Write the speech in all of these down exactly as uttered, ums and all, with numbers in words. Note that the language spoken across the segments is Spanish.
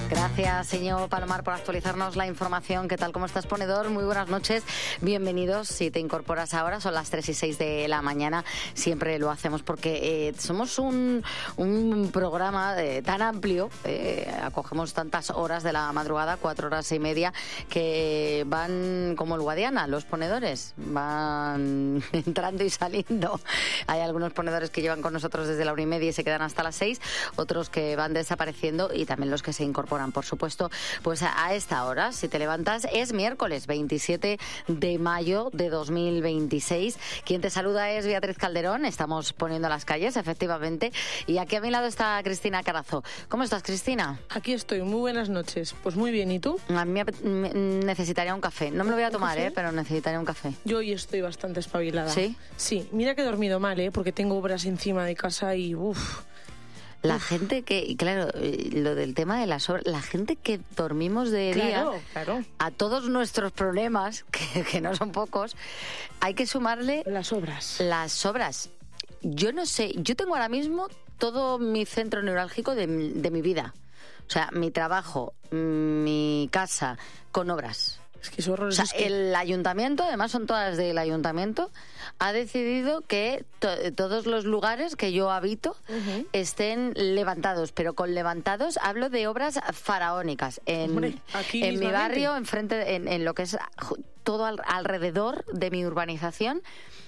Gracias, señor Palomar, por actualizarnos la información. ¿Qué tal? ¿Cómo estás, ponedor? Muy buenas noches. Bienvenidos. Si te incorporas ahora, son las tres y seis de la mañana. Siempre lo hacemos porque eh, somos un, un programa eh, tan amplio. Eh, acogemos tantas horas de la madrugada, cuatro horas y media, que van como el Guadiana, los ponedores. Van entrando y saliendo. Hay algunos ponedores que llevan con nosotros desde la una y media y se quedan hasta las seis. Otros que van desapareciendo y también los que se incorporan. Por supuesto, pues a esta hora, si te levantas, es miércoles veintisiete de mayo de dos mil veintiséis. Quien te saluda es Beatriz Calderón. Estamos poniendo las calles, efectivamente. Y aquí a mi lado está Cristina Carazo. ¿Cómo estás, Cristina? Aquí estoy. Muy buenas noches. Pues muy bien. ¿Y tú? A mí me necesitaría un café. No me lo voy a tomar, ¿eh? Pero necesitaría un café. Yo hoy estoy bastante espabilada. ¿Sí? Sí. Mira que he dormido mal, ¿eh? Porque tengo obras encima de casa y uff. La gente que, claro, lo del tema de las obras, la gente que dormimos de claro, día, claro. a todos nuestros problemas, que, que no son pocos, hay que sumarle las obras. Las obras. Yo no sé, yo tengo ahora mismo todo mi centro neurálgico de, de mi vida. O sea, mi trabajo, mi casa, con obras. Es que es horroroso. O sea, es que... el ayuntamiento, además son todas del ayuntamiento, ha decidido que to todos los lugares que yo habito uh-huh. estén levantados, pero con levantados hablo de obras faraónicas. En, Hombre, aquí en mi barrio, enfrente, en, en lo que es todo al, alrededor de mi urbanización,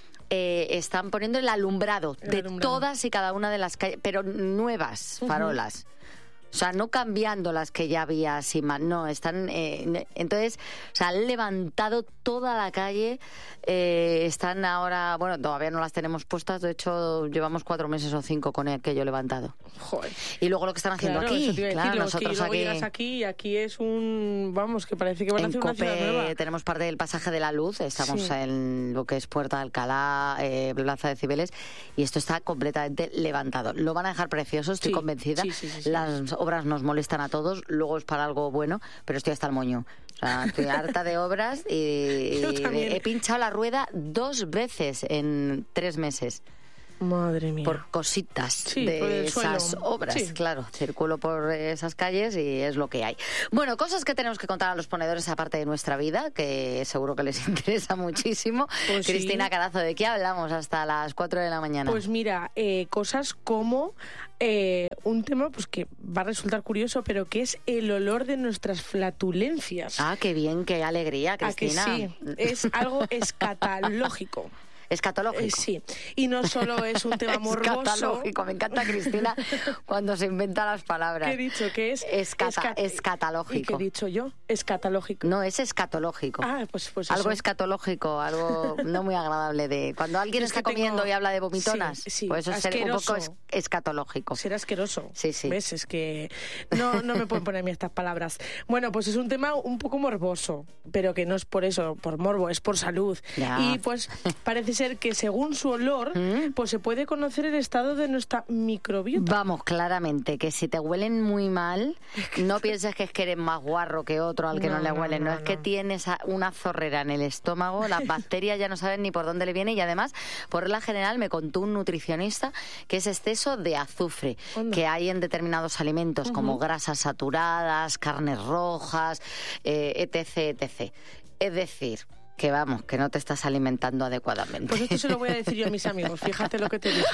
eh, están poniendo el alumbrado el de alumbrado. todas y cada una de las calles, pero nuevas farolas. Uh-huh. O sea, no cambiando las que ya había así más, no, están... Eh, entonces, o sea, han levantado toda la calle, eh, están ahora... Bueno, todavía no las tenemos puestas, de hecho, llevamos cuatro meses o cinco con aquello levantado. Joder. Y luego lo que están haciendo claro, aquí, eso te iba a claro, decir, nosotros que luego aquí... llegas aquí y aquí es un... Vamos, que parece que van a hacer una ciudad nueva. Tenemos parte del pasaje de la Luz, estamos sí. en lo que es Puerta de Alcalá, eh, Plaza de Cibeles, y esto está completamente levantado. Lo van a dejar precioso, estoy sí. convencida. Sí, sí, sí, sí. Las obras nos molestan a todos, luego es para algo bueno, pero estoy hasta el moño. O sea, estoy harta de obras y, y he pinchado la rueda dos veces en tres meses. Madre mía. Por cositas sí, de por esas suelo. obras, sí. claro. Circulo por esas calles y es lo que hay. Bueno, cosas que tenemos que contar a los ponedores aparte de nuestra vida, que seguro que les interesa muchísimo. Pues Cristina sí. Carazo, ¿de qué hablamos hasta las cuatro de la mañana? Pues mira, eh, cosas como eh, un tema pues que va a resultar curioso, pero que es el olor de nuestras flatulencias. Ah, qué bien, qué alegría, Cristina. ¿A que sí? Es algo escatológico. Escatológico. Eh, sí, y no solo es un tema morboso. Escatológico, me encanta Cristina cuando se inventa las palabras. ¿Qué he dicho? ¿Qué es? Escata, Escat... escatológico. ¿Y qué he dicho yo? Escatológico. No, es escatológico. Ah, pues, pues algo eso. escatológico, algo no muy agradable de... Cuando alguien es está que comiendo tengo... y habla de vomitonas, sí, sí, pues eso es un poco es... escatológico. Será asqueroso. Sí, sí. ¿Ves? Es que no, no me pueden poner a mí estas palabras. Bueno, pues es un tema un poco morboso, pero que no es por eso, por morbo, es por salud. Ya. Y pues parece ser que según su olor, ¿Mm? pues se puede conocer el estado de nuestra microbiota. Vamos, claramente, que si te huelen muy mal, no pienses que es que eres más guarro que otro al que no, no le huelen. No, no, no es que tienes una zorrera en el estómago, las bacterias ya no saben ni por dónde le viene, y además, por regla general, me contó un nutricionista que es exceso de azufre Onda. que hay en determinados alimentos, uh-huh. como grasas saturadas, carnes rojas, eh, etc, etcétera. Es decir... que vamos, que no te estás alimentando adecuadamente. Pues esto se lo voy a decir yo a mis amigos, fíjate lo que te digo.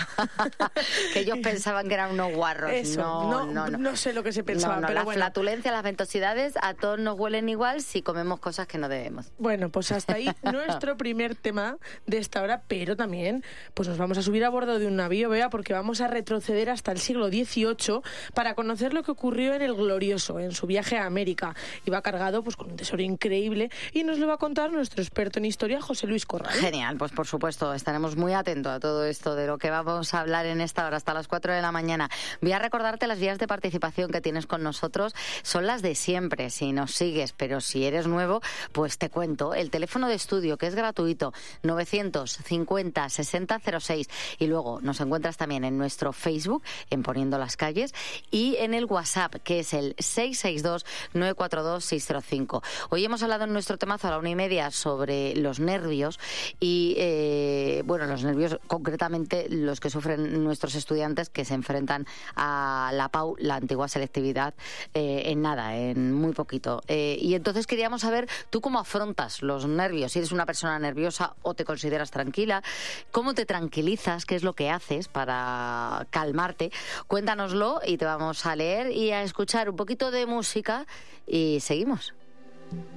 Que ellos pensaban que eran unos guarros. Eso, no, no, no, no. no sé lo que se pensaban, no, no, pero la bueno. flatulencia, las ventosidades, a todos nos huelen igual si comemos cosas que no debemos. Bueno, pues hasta ahí nuestro primer tema de esta hora, pero también pues nos vamos a subir a bordo de un navío, Bea, porque vamos a retroceder hasta el siglo dieciocho para conocer lo que ocurrió en el Glorioso, en su viaje a América. Iba cargado pues con un tesoro increíble y nos lo va a contar nuestro experto en historia, José Luis Corral. Genial, pues por supuesto, estaremos muy atentos a todo esto de lo que vamos a hablar en esta hora hasta las cuatro de la mañana. Voy a recordarte las vías de participación que tienes con nosotros, son las de siempre, si nos sigues, pero si eres nuevo, pues te cuento. El teléfono de estudio, que es gratuito, novecientos cincuenta sesenta cero seis, y luego nos encuentras también en nuestro Facebook, en Poniendo las Calles, y en el WhatsApp, que es el seis seis dos nueve cuatro dos seis cero cinco. Hoy hemos hablado en nuestro temazo a la una y media sobre sobre los nervios y, eh, bueno, los nervios concretamente los que sufren nuestros estudiantes que se enfrentan a la P A U, la antigua selectividad, eh, en nada, en muy poquito. Eh, y entonces queríamos saber, ¿tú cómo afrontas los nervios? Si eres una persona nerviosa o te consideras tranquila, ¿cómo te tranquilizas? ¿Qué es lo que haces para calmarte? Cuéntanoslo y te vamos a leer y a escuchar un poquito de música y seguimos.